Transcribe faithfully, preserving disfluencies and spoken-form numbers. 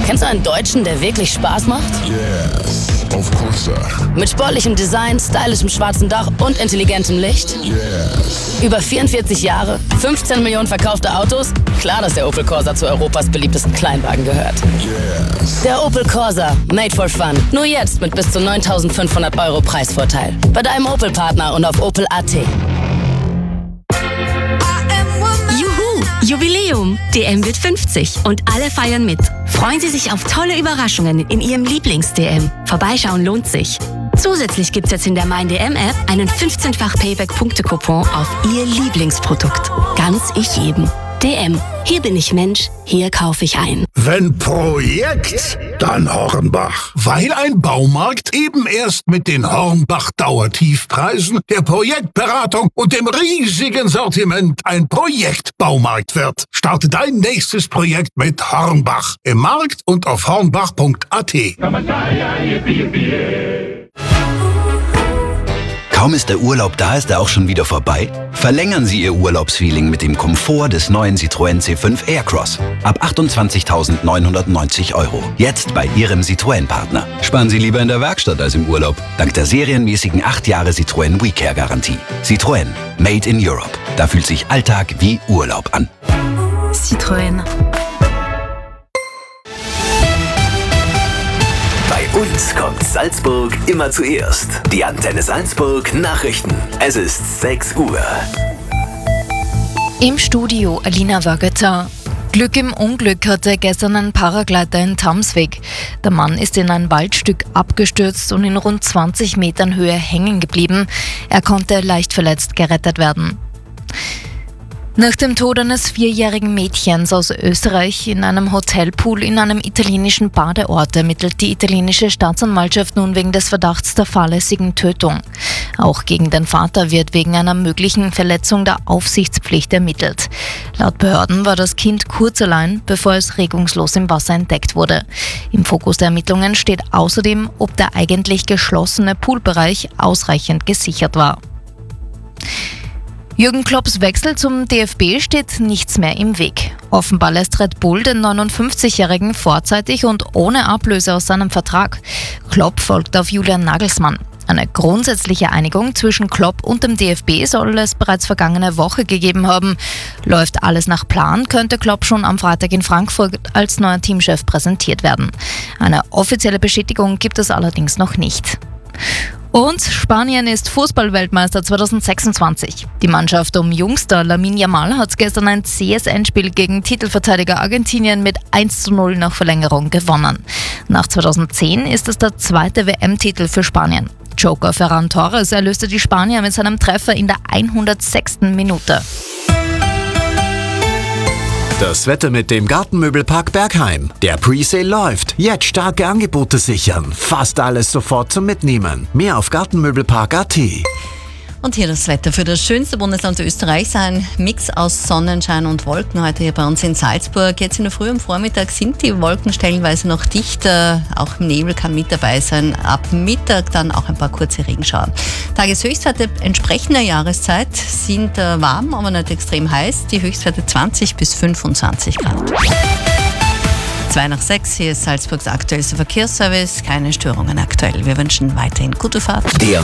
Kennst du einen Deutschen, der wirklich Spaß macht? Yes, of course, sir. Mit sportlichem Design, stylischem schwarzen Dach und intelligentem Licht? Yes. Über vierundvierzig Jahre, fünfzehn Millionen verkaufte Autos? Klar, dass der Opel Corsa zu Europas beliebtesten Kleinwagen gehört. Yes. Der Opel Corsa, made for fun. Nur jetzt mit bis zu neuntausendfünfhundert Euro Preisvorteil. Bei deinem Opel-Partner und auf Opel Punkt a t. Jubiläum! D M wird fünfzig und alle feiern mit. Freuen Sie sich auf tolle Überraschungen in Ihrem Lieblings-D M. Vorbeischauen lohnt sich. Zusätzlich gibt's jetzt in der Mein D M-App einen fünfzehnfach Payback-Punkte-Coupon auf Ihr Lieblingsprodukt. Ganz ich jedem. D M. Hier bin ich Mensch, hier kaufe ich ein. Wenn Projekt, dann Hornbach. Weil ein Baumarkt eben erst mit den Hornbach-Dauertiefpreisen, der Projektberatung und dem riesigen Sortiment ein Projektbaumarkt wird. Starte dein nächstes Projekt mit Hornbach. Im Markt und auf hornbach punkt a t. Kaum ist der Urlaub da, ist er auch schon wieder vorbei? Verlängern Sie Ihr Urlaubsfeeling mit dem Komfort des neuen Citroën C fünf Aircross. Ab achtundzwanzigtausendneunhundertneunzig Euro. Jetzt bei Ihrem Citroën-Partner. Sparen Sie lieber in der Werkstatt als im Urlaub. Dank der serienmäßigen acht Jahre Citroën WeCare-Garantie. Citroën. Made in Europe. Da fühlt sich Alltag wie Urlaub an. Citroën. Bei uns kommt Salzburg immer zuerst. Die Antenne Salzburg Nachrichten. Es ist sechs Uhr. Im Studio Alina Wageta. Glück im Unglück hatte gestern ein Paragleiter in Tamsweg. Der Mann ist in ein Waldstück abgestürzt und in rund zwanzig Metern Höhe hängen geblieben. Er konnte leicht verletzt gerettet werden. Nach dem Tod eines vierjährigen Mädchens aus Österreich in einem Hotelpool in einem italienischen Badeort ermittelt die italienische Staatsanwaltschaft nun wegen des Verdachts der fahrlässigen Tötung. Auch gegen den Vater wird wegen einer möglichen Verletzung der Aufsichtspflicht ermittelt. Laut Behörden war das Kind kurz allein, bevor es regungslos im Wasser entdeckt wurde. Im Fokus der Ermittlungen steht außerdem, ob der eigentlich geschlossene Poolbereich ausreichend gesichert war. Jürgen Klopps Wechsel zum D F B steht nichts mehr im Weg. Offenbar lässt Red Bull den neunundfünfzigjährigen vorzeitig und ohne Ablöse aus seinem Vertrag. Klopp folgt auf Julian Nagelsmann. Eine grundsätzliche Einigung zwischen Klopp und dem D F B soll es bereits vergangene Woche gegeben haben. Läuft alles nach Plan, könnte Klopp schon am Freitag in Frankfurt als neuer Teamchef präsentiert werden. Eine offizielle Bestätigung gibt es allerdings noch nicht. Und Spanien ist Fußballweltmeister zweitausendsechsundzwanzig. Die Mannschaft um Jungstar Lamine Yamal hat gestern ein zähes Endspiel gegen Titelverteidiger Argentinien mit eins zu null nach Verlängerung gewonnen. Nach zweitausendzehn ist es der zweite W M-Titel für Spanien. Joker Ferran Torres erlöste die Spanier mit seinem Treffer in der hundertsechsten Minute. Das Wetter mit dem Gartenmöbelpark Bergheim. Der Presale läuft. Jetzt starke Angebote sichern. Fast alles sofort zum Mitnehmen. Mehr auf gartenmöbelpark punkt a t. Und hier das Wetter für das schönste Bundesland Österreichs. Ein Mix aus Sonnenschein und Wolken heute hier bei uns in Salzburg. Jetzt in der Früh am Vormittag sind die Wolken stellenweise noch dichter. Auch Nebel kann mit dabei sein. Ab Mittag dann auch ein paar kurze Regenschauer. Tageshöchstwerte entsprechender Jahreszeit sind äh, warm, aber nicht extrem heiß. Die Höchstwerte zwanzig bis fünfundzwanzig Grad. zwei nach sechs, hier ist Salzburgs aktuellster Verkehrsservice. Keine Störungen aktuell. Wir wünschen weiterhin gute Fahrt. Der